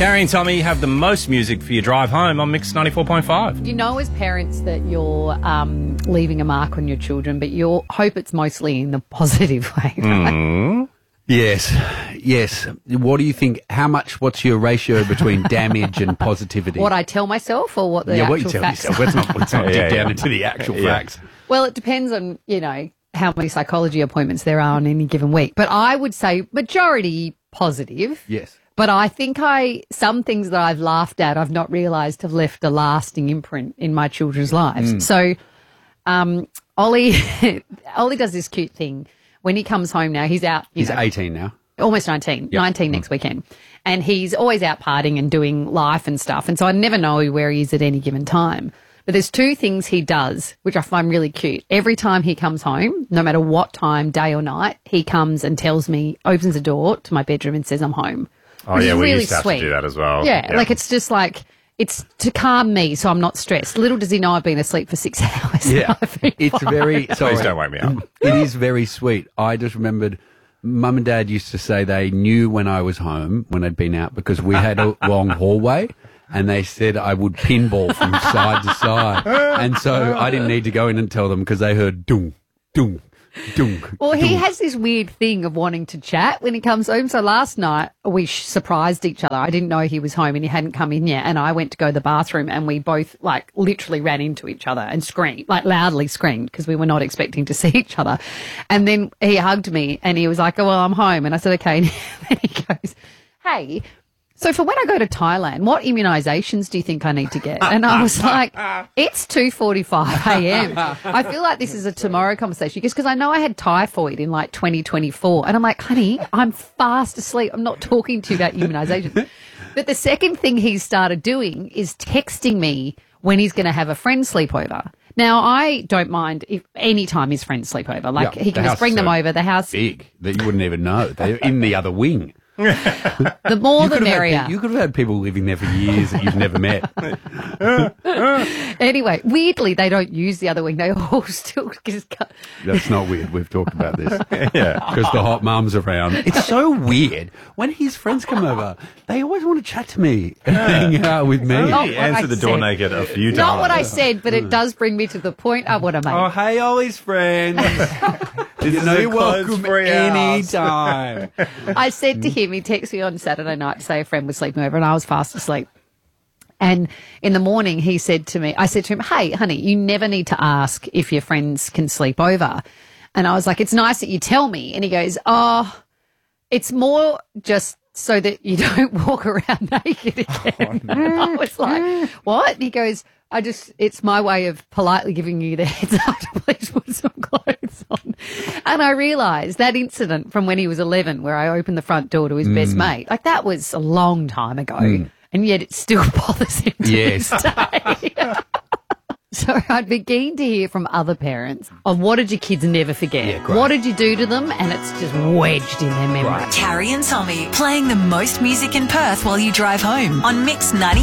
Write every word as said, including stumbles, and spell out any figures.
Carrie and Tommy have the most music for your drive home on Mix ninety-four point five. You know as parents that you're um, leaving a mark on your children, but you hope it's mostly in the positive way, right? Mm. Yes, yes. What do you think? How much? What's your ratio between damage and positivity? What I tell myself or what the yeah, actual what you tell facts yourself. are? Let's not, let's not Yeah, dig yeah. down into the actual Yeah. facts. Well, it depends on, you know, how many psychology appointments there are on any given week. But I would say majority positive. Yes. But I think I some things that I've laughed at, I've not realised have left a lasting imprint in my children's lives. Mm. So, um, Ollie, Ollie does this cute thing when he comes home now. He's out. You He's know, eighteen now. almost nineteen, Yep. nineteen next weekend, and he's always out partying and doing life and stuff. And so I never know where he is at any given time. But there's two things he does which I find really cute. Every time he comes home, no matter what time, day or night, he comes and tells me, opens the door to my bedroom and says, "I'm home." Oh, Which yeah, is we really used to have sweet. to do that as well. Yeah, like it's just like, it's to calm me so I'm not stressed. Little does he know I've been asleep for six hours. Yeah, I've been it's fine. very. Sorry, Please don't wake me up. It is very sweet. I just remembered. Mum and Dad used to say they knew when I was home, when I'd been out, because we had a long hallway, and they said I would pinball from side to side. And so I didn't need to go in and tell them because they heard dung, dung, dung. Well, he dung. has this weird thing of wanting to chat when he comes home. So last night we sh- surprised each other. I didn't know he was home and he hadn't come in yet. And I went to go to the bathroom and we both like literally ran into each other and screamed, like loudly screamed because we were not expecting to see each other. And then he hugged me and he was like, "Oh, well, I'm home." And I said, "Okay." And then he goes, "Hey, so for when I go to Thailand, what immunisations do you think I need to get?" And I was like, it's two forty-five a.m. I feel like this is a tomorrow conversation because I know I had typhoid in like twenty twenty-four. And I'm like, honey, I'm fast asleep. I'm not talking to you about immunisations. But the second thing he's started doing is texting me when he's going to have a friend sleepover. Now, I don't mind if any time his friends sleep over. Like, Yeah, he the can just house bring is them so over. The house, Big that you wouldn't even know. They're in the other wing. the more You the could, have merrier. had, pe- you could have had people living there for years that you've never met. Anyway, weirdly, they don't use the other wing. They all still just cut. That's not weird. We've talked about this. Yeah. Because the hot mum's around. It's so weird. When his friends come over, they always want to chat to me and hang out with me. Not He what I answered the door said. naked a few times. Not what I said, but it does bring me to the point I want to make. Oh, hey, Ollie's friends. This you is know a you're welcome clothes-free house. anytime. I said to him, he texted me on Saturday night to say a friend was sleeping over and I was fast asleep. And in the morning, he said to me, I said to him, "Hey, honey, you never need to ask if your friends can sleep over." And I was like, "It's nice that you tell me." And he goes, "Oh, it's more just so that you don't walk around naked again." Oh, no. I was like, "What?" And he goes, I just, it's my way of politely giving you the heads up to please put some clothes on. And I realised that incident from when he was eleven, where I opened the front door to his Mm. best mate, like that was a long time ago. Mm. And yet it still bothers him to Yes. this day. So I'd be keen to hear from other parents of what did your kids never forget? Yeah, great. What did you do to them? And it's just wedged in their memory. Carrie and Tommy playing the most music in Perth while you drive home on Mix ninety.